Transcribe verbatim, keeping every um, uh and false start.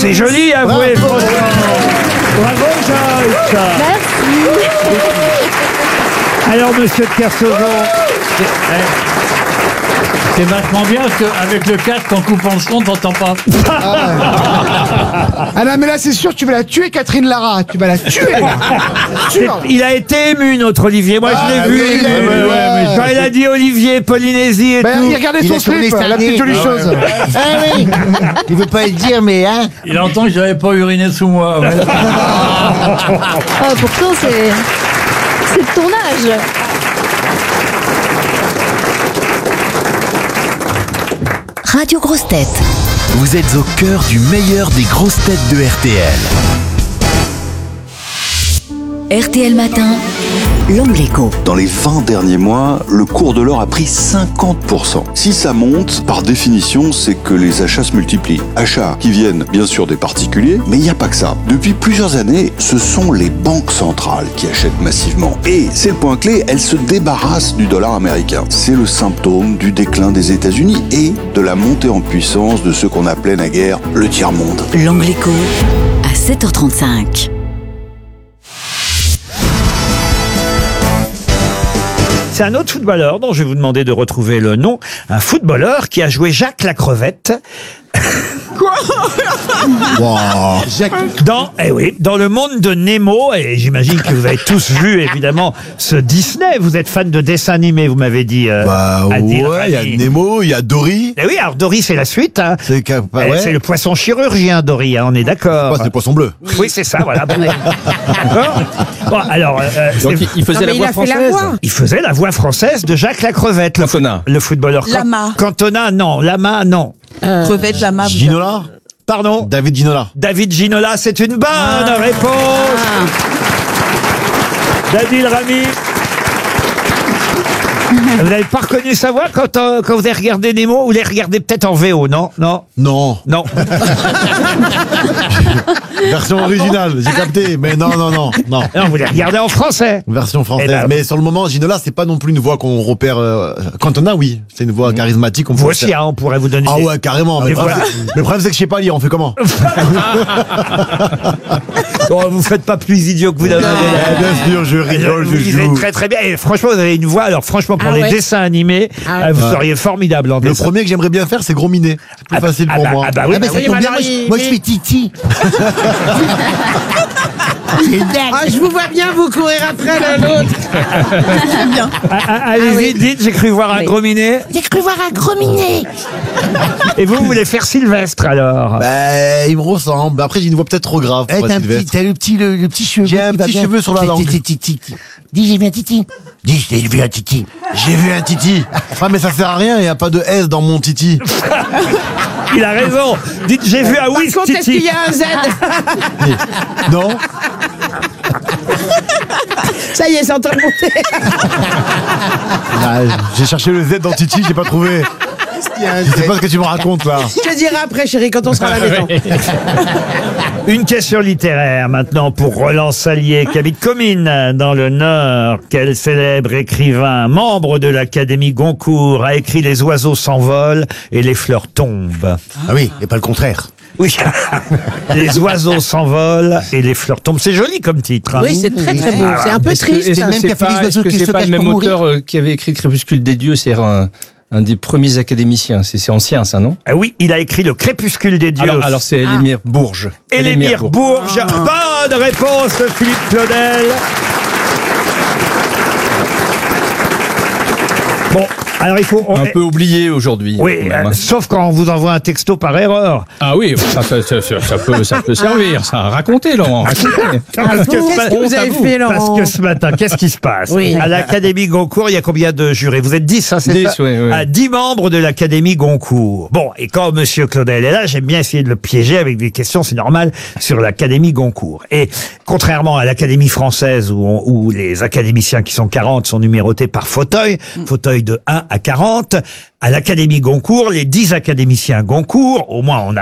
C'est joli, avouez. Bravo, Bravo Joyce. Merci. Alors, monsieur de Kersauzon. C'est vachement bien parce qu'avec le casque, en coupant le son, t'entends pas. Ah non, mais là, c'est sûr, tu vas la tuer, Catherine Lara. Tu vas la tuer. Sûr. Il a été ému, notre Olivier. Moi, Ah, je l'ai vu. oui, oui, Ouais, oui, ouais, ouais. ouais. Quand il a dit Olivier, Polynésie et Ben, tout. il regardait Il son a tourné slip, cette la année. petite jolie Ah chose. Ah oui. Il veut pas le dire, mais hein. Il entend que j'avais pas uriné sous moi. Ouais. Ah, pourtant, c'est. C'est de ton âge. Radio Grosses Têtes. Vous êtes au cœur du meilleur des grosses têtes de R T L. R T L Matin, l'Angle Écho. Dans les vingt derniers mois, le cours de l'or a pris cinquante pour cent. Si ça monte, par définition, c'est que les achats se multiplient. Achats qui viennent bien sûr des particuliers, mais il n'y a pas que ça. Depuis plusieurs années, ce sont les banques centrales qui achètent massivement. Et c'est le point clé, elles se débarrassent du dollar américain. C'est le symptôme du déclin des États-Unis et de la montée en puissance de ce qu'on appelait naguère le tiers-monde. L'Angle Écho, à sept heures trente-cinq. C'est un autre footballeur dont je vais vous demander de retrouver le nom. Un footballeur qui a joué Jacques la Crevette. Wow. Dans, eh oui, dans le monde de Nemo, et j'imagine que vous avez tous vu évidemment ce Disney. Vous êtes fan de dessins animés, vous m'avez dit. Euh, Bah Adil ouais, il y a Rami. Nemo, il y a Dory. Eh oui, alors Dory, c'est la suite. Hein. C'est ca- bah Eh, ouais. c'est le poisson chirurgien, Dory, hein, on est d'accord. Oh, c'est le poisson bleu. Oui, c'est ça, voilà. Bon, d'accord. Bon, alors, euh, Donc c'est- il, il faisait Non, mais la il voix a fait la française. voix. il faisait la voix française de Jacques la Crevette, le, Cantona. le footballeur. Can- Lama. Cantona, non. Lama, non. Crevette, lama. Ginola. Pardon. David Ginola. David Ginola, c'est une bonne réponse. D'Adil Rami. Vous n'avez pas reconnu sa voix quand, euh, quand vous avez regardé Nemo? Vous l'avez regardé peut-être en V O, non? Non. Non. Non. Version originale, j'ai capté. Mais non, non, non, non. Non, vous l'avez regardé en français. Version française. Eh ben, mais sur le moment, Ginola, c'est pas non plus une voix qu'on repère. Euh... Cantona, oui. C'est une voix charismatique. On Vous peut aussi, faire- hein, on pourrait vous donner. Ah des- ouais, carrément. Mais Mais le problème, voilà. c'est- mais le problème, c'est que je sais pas lire. On fait comment? Bon, vous faites pas plus idiot que vous l'avez. Eh, bien sûr, je rigole, Vous je lisez joue. très très bien. Et franchement, vous avez une voix. Alors franchement, pour Ah les ouais. dessins animés, Ah euh, vous ouais. seriez formidable en Le dessin. premier que j'aimerais bien faire, c'est Gros Minet. C'est plus Ah bah- facile ah pour bah- moi. ah bah oui, Ah, mais bah ça oui, tombe mais bien, alors, moi, il- je- moi, je mais- fais Titi. Ah, je vous vois bien vous courir après l'un l'autre. Ah, ah, Allez-y, oui. dites, j'ai cru voir un Oui. gros minet. J'ai cru voir un gros minet. Et vous, vous voulez faire Sylvestre alors? Bah, il me ressemble. Après, j'ai une voix peut-être trop grave. Eh, pour t'as être un petit, Sylvestre. t'as le petit, le, le petit cheveu. J'ai un qui va petit bien. cheveu sur la Ti- langue. ti- ti- ti- ti. Dis, j'ai vu un titi. Dis, j'ai vu un titi. J'ai vu un Titi. Ah, mais ça sert à rien, il n'y a pas de S dans mon Titi. Il a raison. Dites, j'ai vu un Par Whis contre, est-ce qu'il Titi. y a un Z? Non? Ça y est, c'est en train de monter. Ah, j'ai cherché le Z dans Titi, j'ai pas trouvé. Je sais pas ce que tu me racontes là. Je te dirai après, chérie, quand on sera à la maison. Une question littéraire maintenant pour Roland Salier qui habite Comines dans le Nord. Quel célèbre écrivain, membre de l'Académie Goncourt, a écrit Les oiseaux s'envolent et les fleurs tombent? Ah oui, et pas le contraire. Oui, les oiseaux s'envolent et les fleurs tombent. C'est joli comme titre. Hein. Oui, c'est très très beau. C'est un peu Est-ce que- triste. est-ce que même c'est qu'a fait les pas, oiseaux est-ce que qui c'est se pas le cachent même pour mourir auteur euh, qui avait écrit Crépuscule des dieux, c'est un, un des premiers académiciens. C'est c'est ancien, ça, non? Ah oui, il a écrit Le Crépuscule des dieux. Alors, alors c'est Élémir Bourges. Élémir Bourges. Bonne réponse, Philippe Claudel. Bon, alors il faut... on- Un peu oublié aujourd'hui. Oui, quand même, euh, hein. sauf quand on vous envoie un texto par erreur. Ah oui, ça, ça, ça, ça, ça peut, ça peut servir. Ça a raconté, Laurent. racontez. Parce que ce Qu'est-ce que ma- vous avez fait, Parce Laurent? que ce matin, qu'est-ce qui se passe? Oui. À l'Académie Goncourt, il y a combien de jurés? Vous êtes dix, hein, c'est Dix, ça? oui, oui. À dix membres de l'Académie Goncourt. Bon, et quand Monsieur Claudel est là, j'aime bien essayer de le piéger avec des questions, c'est normal, sur l'Académie Goncourt. Et contrairement à l'Académie française où, on- où les académiciens qui sont quarante sont numérotés par fauteuil, fauteuil de un à quarante, à l'Académie Goncourt, les dix académiciens Goncourt, au moins on a